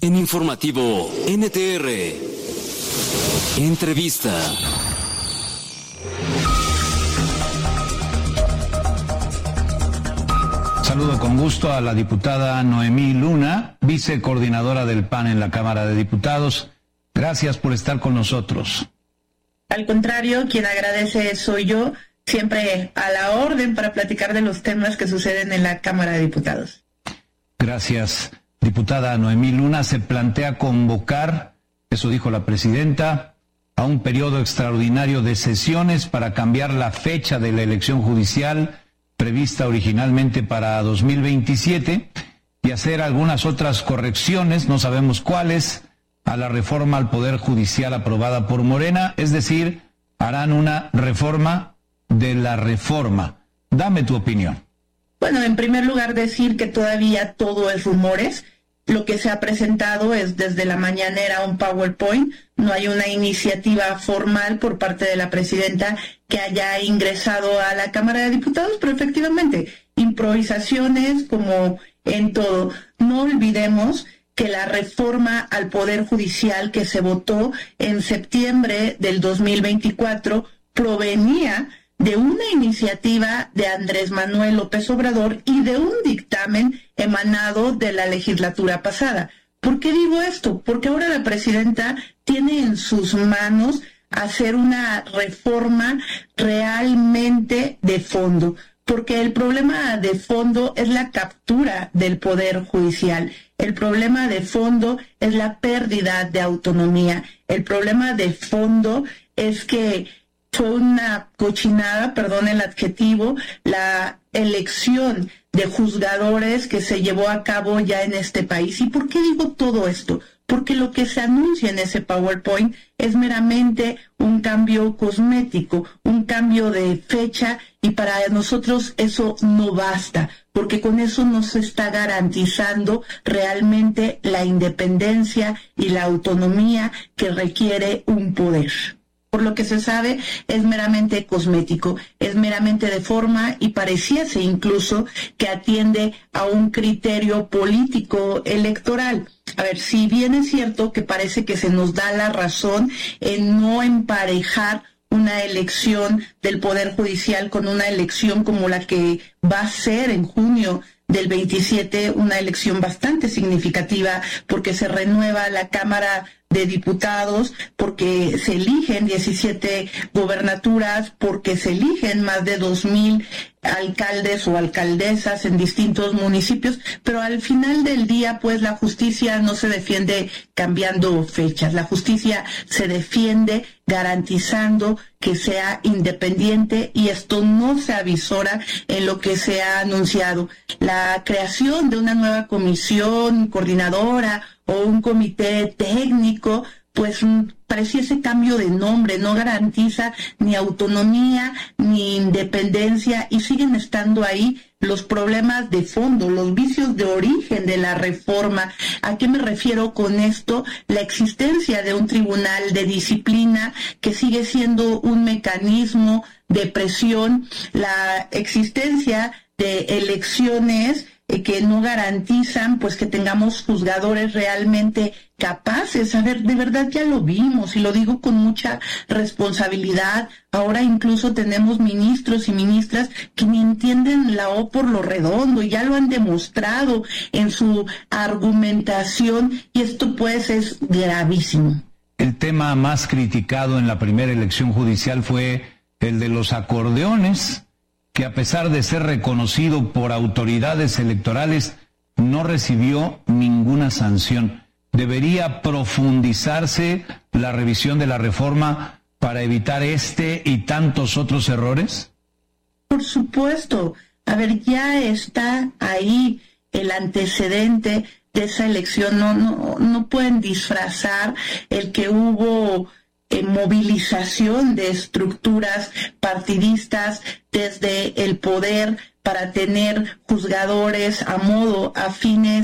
En Informativo NTR. Entrevista. Saludo con gusto a la diputada Noemí Luna, vicecoordinadora del PAN en la Cámara de Diputados. Gracias por estar con nosotros. Al contrario, quien agradece soy yo, siempre a la orden para platicar de los temas que suceden en la Cámara de Diputados. Gracias, diputada Noemí Luna. Se plantea convocar, eso dijo la presidenta, a un periodo extraordinario de sesiones para cambiar la fecha de la elección judicial prevista originalmente para 2027 y hacer algunas otras correcciones, no sabemos cuáles, a la reforma al Poder Judicial aprobada por Morena, es decir, harán una reforma de la reforma. Dame tu opinión. Bueno, en primer lugar decir que todavía todo es rumores. Lo que se ha presentado es desde la mañanera un PowerPoint, no hay una iniciativa formal por parte de la presidenta que haya ingresado a la Cámara de Diputados, pero efectivamente, improvisaciones como en todo. No olvidemos que la reforma al Poder Judicial que se votó en septiembre del 2024 provenía de una iniciativa de Andrés Manuel López Obrador y de un dictamen emanado de la legislatura pasada. ¿Por qué digo esto? Porque ahora la presidenta tiene en sus manos hacer una reforma realmente de fondo, porque el problema de fondo es la captura del Poder Judicial. El problema de fondo es la pérdida de autonomía. El problema de fondo es que fue una cochinada, perdón el adjetivo, la elección de juzgadores que se llevó a cabo ya en este país. ¿Y por qué digo todo esto? Porque lo que se anuncia en ese PowerPoint es meramente un cambio cosmético, un cambio de fecha, y para nosotros eso no basta, porque con eso no se está garantizando realmente la independencia y la autonomía que requiere un poder. Por lo que se sabe, es meramente cosmético, es meramente de forma y pareciese incluso que atiende a un criterio político electoral. A ver, si bien es cierto que parece que se nos da la razón en no emparejar una elección del Poder Judicial con una elección como la que va a ser en junio del 27, una elección bastante significativa porque se renueva la Cámara de Diputados, porque se eligen 17 gobernaturas, porque se eligen más de 2,000 alcaldes o alcaldesas en distintos municipios, pero al final del día, pues la justicia no se defiende cambiando fechas, la justicia se defiende garantizando que sea independiente, y esto no se avisora en lo que se ha anunciado. La creación de una nueva comisión coordinadora o un comité técnico, pues pareciese cambio de nombre, no garantiza ni autonomía ni independencia, y siguen estando ahí los problemas de fondo, los vicios de origen de la reforma. ¿A qué me refiero con esto? La existencia de un tribunal de disciplina que sigue siendo un mecanismo de presión, la existencia de elecciones que no garantizan pues que tengamos juzgadores realmente capaces. A ver, de verdad ya lo vimos, y lo digo con mucha responsabilidad. Ahora incluso tenemos ministros y ministras que ni entienden la O por lo redondo, y ya lo han demostrado en su argumentación, y esto pues es gravísimo. El tema más criticado en la primera elección judicial fue el de los acordeones, que a pesar de ser reconocido por autoridades electorales, no recibió ninguna sanción. ¿Debería profundizarse la revisión de la reforma para evitar este y tantos otros errores? Por supuesto. A ver, ya está ahí el antecedente de esa elección. No pueden disfrazar el que hubo movilización de estructuras partidistas desde el poder para tener juzgadores a modo afines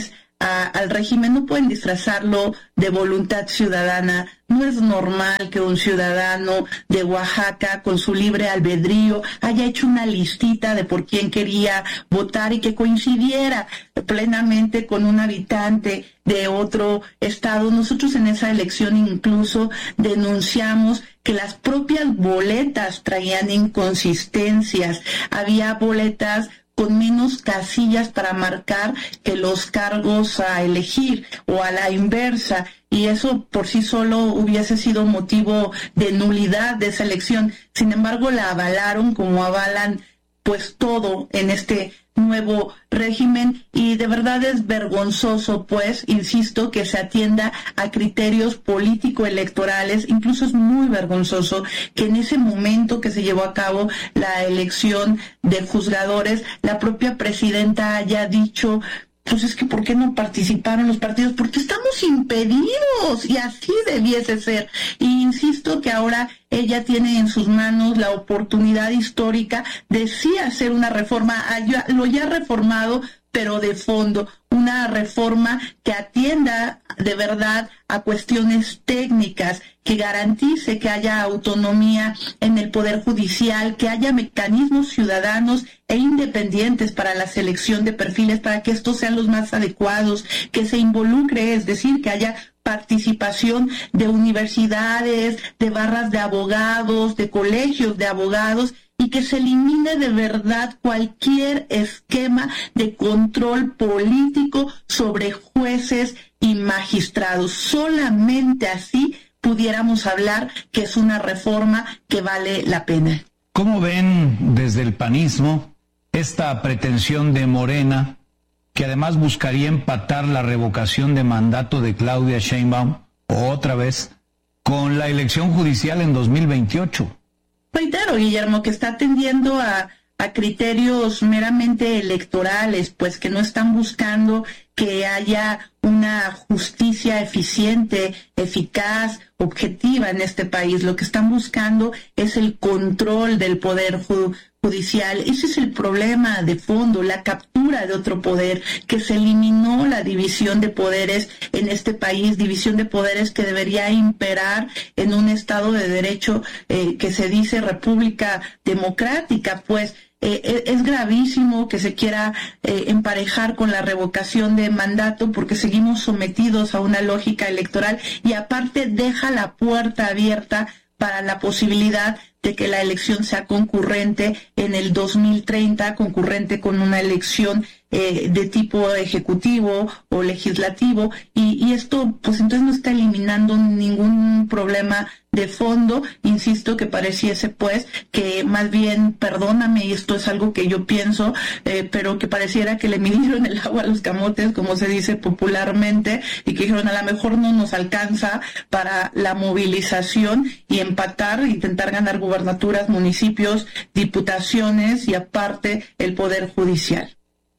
al régimen, no pueden disfrazarlo de voluntad ciudadana. No es normal que un ciudadano de Oaxaca, con su libre albedrío, haya hecho una listita de por quién quería votar y que coincidiera plenamente con un habitante de otro estado. Nosotros en esa elección incluso denunciamos que las propias boletas traían inconsistencias. Había boletas con menos casillas para marcar que los cargos a elegir o a la inversa, y eso por sí solo hubiese sido motivo de nulidad de esa elección. Sin embargo, la avalaron como avalan pues todo en este nuevo régimen, y de verdad es vergonzoso, pues, insisto, que se atienda a criterios político-electorales. Incluso es muy vergonzoso que en ese momento que se llevó a cabo la elección de juzgadores, la propia presidenta haya dicho, pues es que ¿por qué no participaron los partidos? Porque estamos impedidos, y así debiese ser. Y insisto que ahora ella tiene en sus manos la oportunidad histórica de sí hacer una reforma, lo ya reformado, pero de fondo, una reforma que atienda de verdad a cuestiones técnicas, que garantice que haya autonomía en el Poder Judicial, que haya mecanismos ciudadanos e independientes para la selección de perfiles, para que estos sean los más adecuados, que se involucre, es decir, que haya participación de universidades, de barras de abogados, de colegios de abogados, y que se elimine de verdad cualquier esquema de control político sobre jueces y magistrados. Solamente así pudiéramos hablar que es una reforma que vale la pena. ¿Cómo ven desde el panismo esta pretensión de Morena, que además buscaría empatar la revocación de mandato de Claudia Sheinbaum, otra vez, con la elección judicial en 2028? Reitero, Guillermo, que está atendiendo a criterios meramente electorales, pues que no están buscando que haya una justicia eficiente, eficaz, objetiva en este país. Lo que están buscando es el control del poder judicial. Ese es el problema de fondo, la captura de otro poder, que se eliminó la división de poderes en este país, división de poderes que debería imperar en un Estado de Derecho que se dice República Democrática, pues. Es gravísimo que se quiera emparejar con la revocación de mandato, porque seguimos sometidos a una lógica electoral, y aparte deja la puerta abierta para la posibilidad de que la elección sea concurrente en el 2030, concurrente con una elección de tipo ejecutivo o legislativo, y esto pues entonces no está eliminando ningún problema de fondo. Insisto que pareciese pues que más bien, perdóname, y esto es algo que yo pienso, pero que pareciera que le midieron el agua a los camotes, como se dice popularmente, y que dijeron, a lo mejor no nos alcanza para la movilización y empatar, intentar ganar gubernaturas, municipios, diputaciones y aparte el Poder Judicial.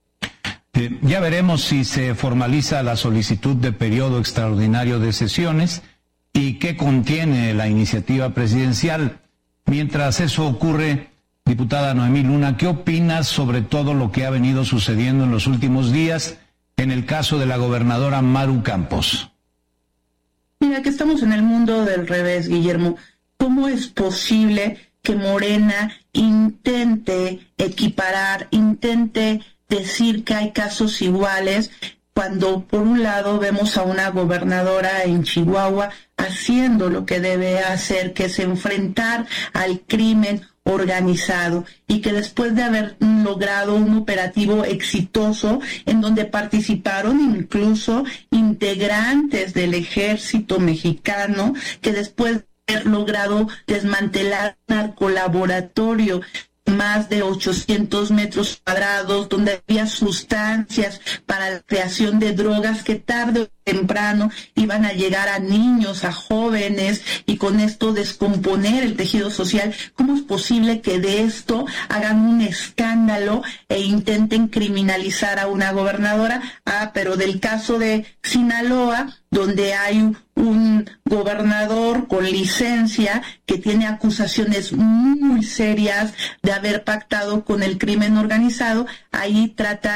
Ya veremos si se formaliza la solicitud de periodo extraordinario de sesiones y qué contiene la iniciativa presidencial. Mientras eso ocurre, diputada Noemí Luna, ¿qué opinas sobre todo lo que ha venido sucediendo en los últimos días en el caso de la gobernadora Maru Campos? Mira, que estamos en el mundo del revés, Guillermo. ¿Cómo es posible que Morena intente equiparar, intente decir que hay casos iguales, cuando por un lado vemos a una gobernadora en Chihuahua haciendo lo que debe hacer, que es enfrentar al crimen organizado, y que después de haber logrado un operativo exitoso en donde participaron incluso integrantes del ejército mexicano, que después de haber logrado desmantelar un narcolaboratorio más de 800 metros cuadrados, donde había sustancias para la creación de drogas que tarde o temprano iban a llegar a niños, a jóvenes, y con esto descomponer el tejido social. ¿Cómo es posible que de esto hagan un escándalo e intenten criminalizar a una gobernadora? Pero del caso de Sinaloa, donde hay un gobernador con licencia que tiene acusaciones muy serias de haber pactado con el crimen organizado, ahí tratan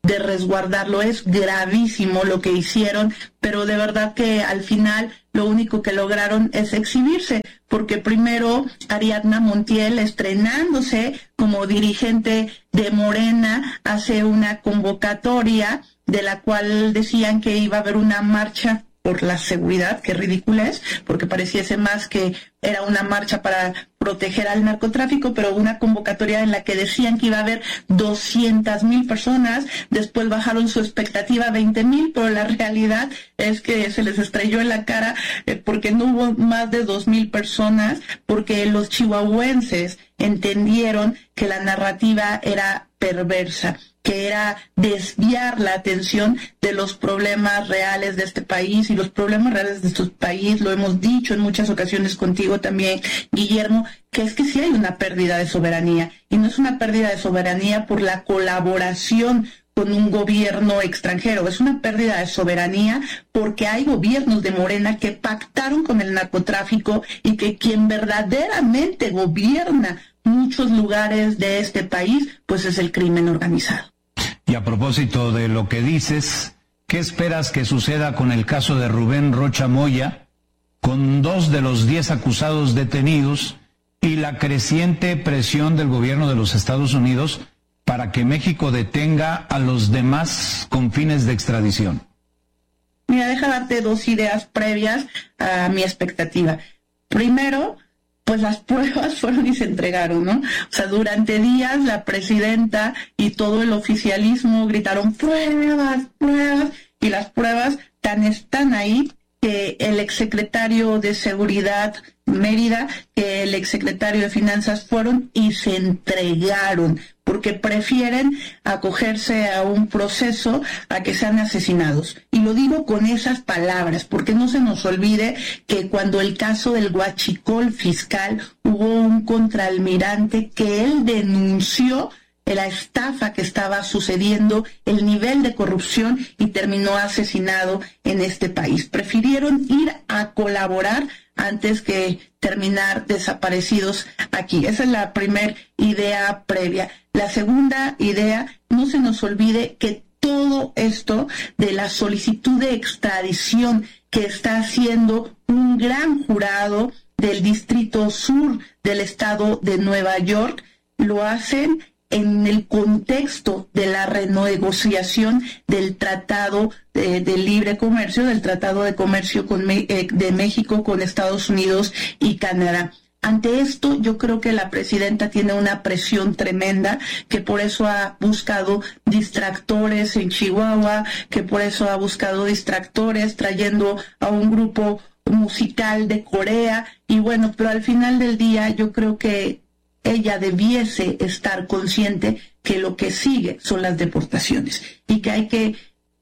de resguardarlo. Es gravísimo lo que hicieron, pero de verdad que al final lo único que lograron es exhibirse, porque primero Ariadna Montiel, estrenándose como dirigente de Morena, hace una convocatoria de la cual decían que iba a haber una marcha por la seguridad, que ridícula es, porque pareciese más que era una marcha para proteger al narcotráfico, pero una convocatoria en la que decían que iba a haber 200,000 personas, después bajaron su expectativa a 20,000, pero la realidad es que se les estrelló en la cara porque no hubo más de 2,000 personas, porque los chihuahuenses entendieron que la narrativa era perversa, que era desviar la atención de los problemas reales de este país, y los problemas reales de este país, lo hemos dicho en muchas ocasiones contigo también, Guillermo, que es que sí hay una pérdida de soberanía, y no es una pérdida de soberanía por la colaboración con un gobierno extranjero, es una pérdida de soberanía porque hay gobiernos de Morena que pactaron con el narcotráfico, y que quien verdaderamente gobierna muchos lugares de este país, pues es el crimen organizado. Y a propósito de lo que dices, ¿qué esperas que suceda con el caso de Rubén Rocha Moya, con 2 de los 10 acusados detenidos, y la creciente presión del gobierno de los Estados Unidos para que México detenga a los demás con fines de extradición? Mira, deja darte 2 ideas previas a mi expectativa. Primero, pues las pruebas fueron y se entregaron, ¿no? O sea, durante días la presidenta y todo el oficialismo gritaron pruebas, pruebas, y las pruebas están ahí, que el exsecretario de Seguridad Mérida, que el exsecretario de Finanzas fueron y se entregaron, porque prefieren acogerse a un proceso a que sean asesinados. Y lo digo con esas palabras, porque no se nos olvide que cuando el caso del huachicol fiscal, hubo un contraalmirante que él denunció la estafa que estaba sucediendo, el nivel de corrupción, y terminó asesinado en este país. Prefirieron ir a colaborar antes que terminar desaparecidos aquí. Esa es la primera idea previa. La segunda idea, no se nos olvide que todo esto de la solicitud de extradición que está haciendo un gran jurado del Distrito Sur del estado de Nueva York, lo hacen en el contexto de la renegociación del Tratado de Libre Comercio, del Tratado de Comercio de México con Estados Unidos y Canadá. Ante esto, yo creo que la presidenta tiene una presión tremenda, que por eso ha buscado distractores en Chihuahua, que por eso ha buscado distractores trayendo a un grupo musical de Corea, y bueno, pero al final del día yo creo que ella debiese estar consciente que lo que sigue son las deportaciones, y que hay que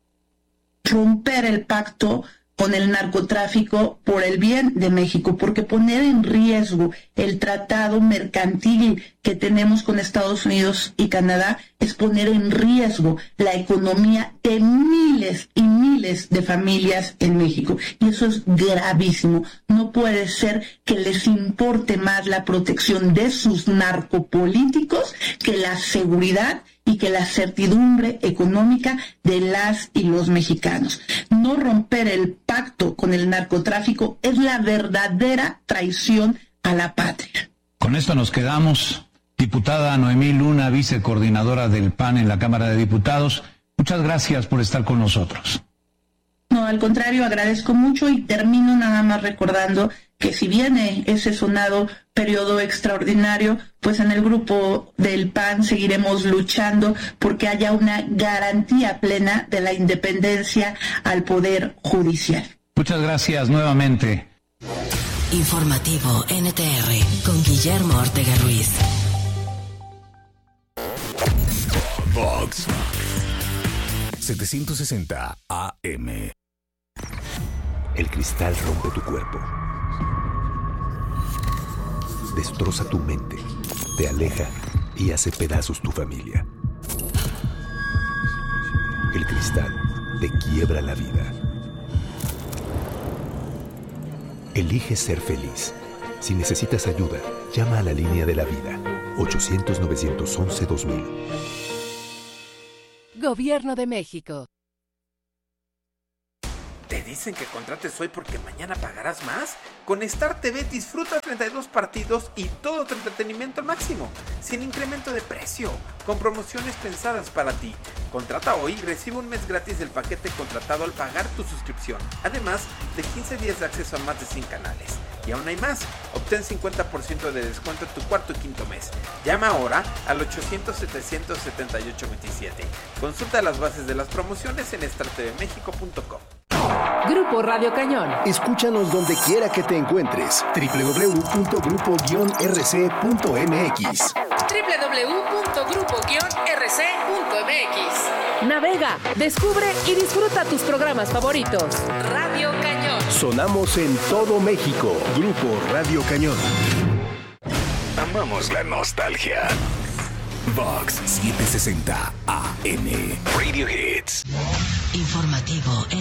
romper el pacto con el narcotráfico por el bien de México, porque poner en riesgo el tratado mercantil que tenemos con Estados Unidos y Canadá es poner en riesgo la economía de miles y miles de familias en México. Y eso es gravísimo. No puede ser que les importe más la protección de sus narcopolíticos que la seguridad y que la certidumbre económica de las y los mexicanos. No romper el pacto con el narcotráfico es la verdadera traición a la patria. Con esto nos quedamos. Diputada Noemí Luna, vicecoordinadora del PAN en la Cámara de Diputados, muchas gracias por estar con nosotros. No, al contrario, agradezco mucho, y termino nada más recordando que si viene ese sonado periodo extraordinario, pues en el grupo del PAN seguiremos luchando porque haya una garantía plena de la independencia al Poder Judicial. Muchas gracias nuevamente. Informativo NTR con Guillermo Ortega Ruiz. Vox 760 AM. El cristal rompe tu cuerpo, destroza tu mente, te aleja y hace pedazos tu familia. El cristal te quiebra la vida. Elige ser feliz. Si necesitas ayuda, llama a la línea de la vida, 800-911-2000. Gobierno de México. ¿Te dicen que contrates hoy porque mañana pagarás más? Con Star TV disfruta 32 partidos y todo tu entretenimiento al máximo, sin incremento de precio, con promociones pensadas para ti. Contrata hoy y recibe un mes gratis del paquete contratado al pagar tu suscripción, además de 15 días de acceso a más de 100 canales. Y aún hay más, obtén 50% de descuento en tu cuarto y quinto mes. Llama ahora al 800-778-27. Consulta las bases de las promociones en startvmexico.com. Grupo Radio Cañón. Escúchanos donde quiera que te encuentres. www.grupo-rc.mx. www.grupo-rc.mx. Navega, descubre y disfruta tus programas favoritos. Radio Cañón. Sonamos en todo México. Grupo Radio Cañón. Amamos la nostalgia. Vox 760 AM. Radio Hits. Informativo